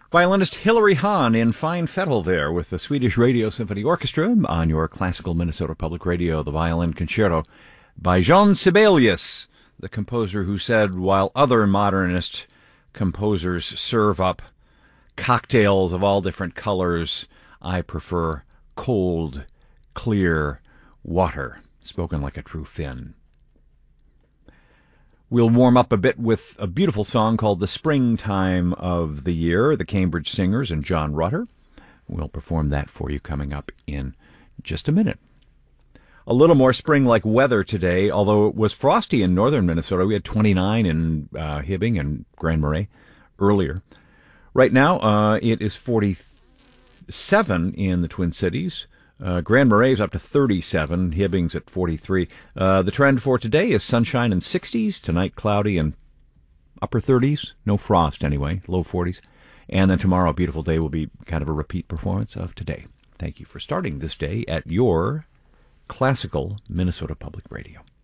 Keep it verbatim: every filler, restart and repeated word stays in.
Violinist Hilary Hahn in fine fettle there with the Swedish Radio Symphony Orchestra on your classical Minnesota Public Radio, the Violin Concerto by Jean Sibelius, the composer who said, while other modernist composers serve up cocktails of all different colors, I prefer cold, clear water, spoken like a true Finn. We'll warm up a bit with a beautiful song called The Springtime of the Year, the Cambridge Singers and John Rutter. We'll perform that for you coming up in just a minute. A little more spring-like weather today, although it was frosty in northern Minnesota. We had twenty-nine in uh, Hibbing and Grand Marais earlier. Right now, uh, it is forty-seven in the Twin Cities. Uh, Grand Marais is up to thirty-seven, Hibbing's at forty-three. Uh, the trend for today is sunshine and sixties, tonight cloudy and upper thirties, no frost anyway, low forties. And then tomorrow, a beautiful day, will be kind of a repeat performance of today. Thank you for starting this day at your classical Minnesota Public Radio.